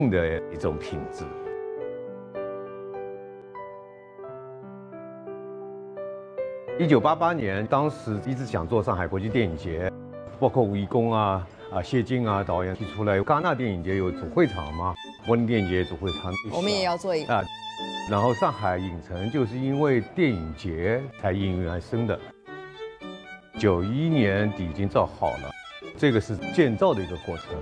的一种品质。1988年，当时一直想做上海国际电影节，包括吴贻弓谢晋导演提出来，戛纳电影节有主会场嘛，柏林电影节主会场， 我们也要做一个。 然后上海影城就是因为电影节才应运而生的。91年底已经造好了，这个是建造的一个过程。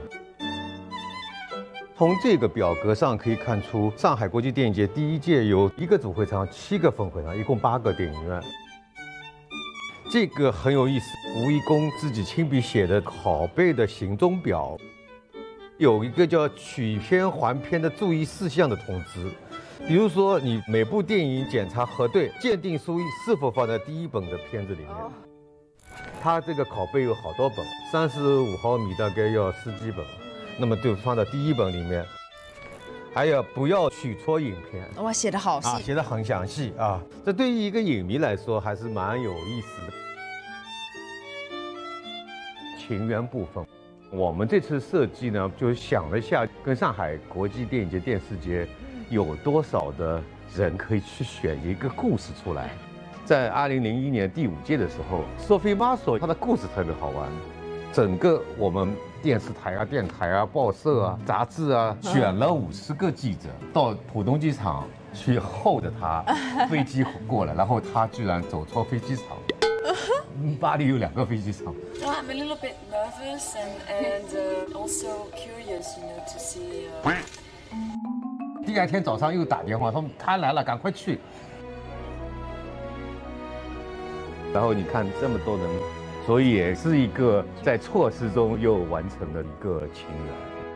从这个表格上可以看出，上海国际电影节第一届有1个主会场、7个分会场，一共8个电影院。这个很有意思，吴贻弓自己亲笔写的拷贝的行踪表，有一个叫取片还片的注意事项的通知。比如说，你每部电影检查核对鉴定书是否放在第1本的片子里面。它这个拷贝有好多本，35毫米大概要10几本，那么就放在第1本里面。还有不要取错影片， 哇，写得好细， 写得很详细啊！这对于一个影迷来说还是蛮有意思的。情缘部分，我们这次设计呢，就想了一下，跟上海国际电影节、电视节有多少的人可以去选一个故事出来。在2001年第5届的时候，Sophie Marceau她的故事特别好玩，整个我们电视台电台报社杂志选了50个记者到浦东机场去候着他飞机过来，然后他居然走错飞机场。巴黎有2个飞机场。 I'm a little bit nervous and also curious, to see. 第2天早上又打电话说他来了，赶快去。然后你看这么多人。所以也是一个在错失中又完成的一个情缘。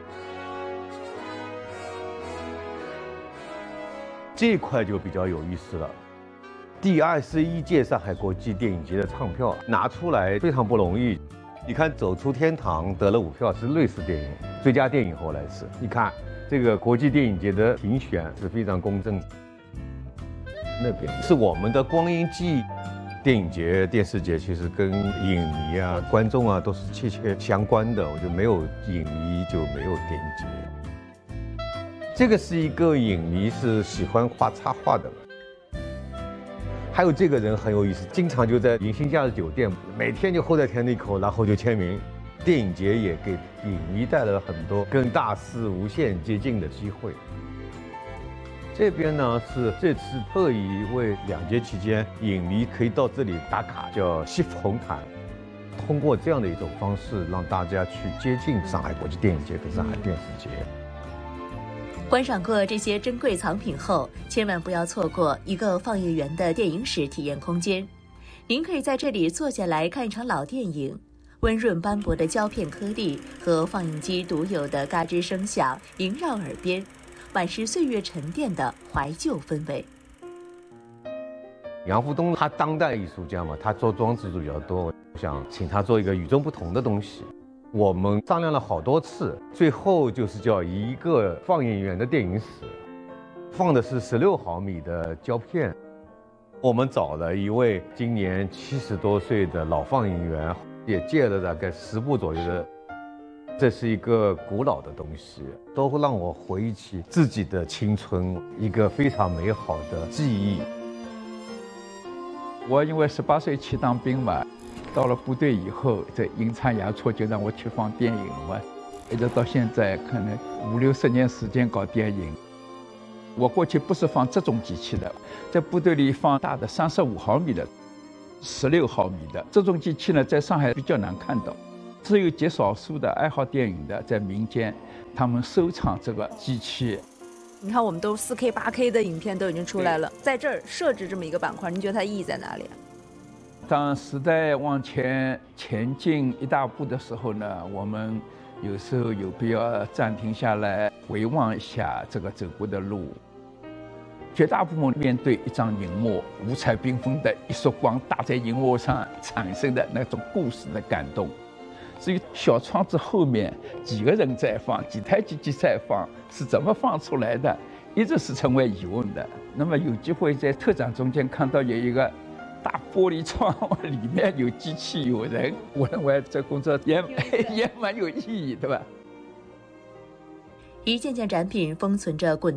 这一块就比较有意思了。第21届上海国际电影节的唱票拿出来非常不容易。你看《走出天堂》得了5票，是瑞士电影最佳电影，后来是。你看这个国际电影节的评选是非常公正。那边是我们的光阴记忆。电影节、电视节其实跟影迷观众都是切切相关的。我觉得没有影迷就没有电影节。这个是一个影迷，是喜欢画插画的。还有这个人很有意思，经常就在迎新假日酒店，每天就候在天地口，然后就签名。电影节也给影迷带来了很多跟大师无限接近的机会。这边呢是这次特意为2节期间影迷可以到这里打卡，叫西府红毯。通过这样的一种方式，让大家去接近上海国际电影节跟上海电视节。 观赏过这些珍贵藏品后，千万不要错过一个放映员的电影史体验空间。您可以在这里坐下来看一场老电影，温润斑驳的胶片颗粒和放映机独有的嘎吱声响萦绕耳边。满是岁月沉淀的怀旧氛围。 杨福东他当代艺术家嘛，他做装置比较多，我想请他做一个与众不同的东西。我们商量了好多次，最后就是叫一个放映员的电影史，放的是16毫米的胶片。我们找了一位今年70多岁的老放映员，也借了大概10部左右的。这是一个古老的东西，都会让我回忆起自己的青春，一个非常美好的记忆。 我因为18岁去当兵嘛，到了部队以后，这阴差阳错就让我去放电影嘛，一直到现在可能50、60年时间搞电影。我过去不是放这种机器的，在部队里放大的35毫米的、16毫米的这种机器呢，在上海比较难看到。只有极少数的爱好电影的在民间，他们收藏这个机器。 你看，我们都4K、8K 的影片都已经出来了，在这儿设置这么一个板块，您觉得它意义在哪里？ 当时代往前进一大步的时候呢，我们有时候有必要暂停下来，回望一下这个走过的路。绝大部分面对一张荧幕，五彩缤纷的一束光打在荧幕上产生的那种故事的感动。至于小窗子后面几个人在放，几台机器在放，是怎么放出来的，一直是成为疑问的。那么有机会在特展中间看到有一个大玻璃窗，里面有机器有人，我认为这工作也蛮有意义，对吧？ 一件件展品封存着滚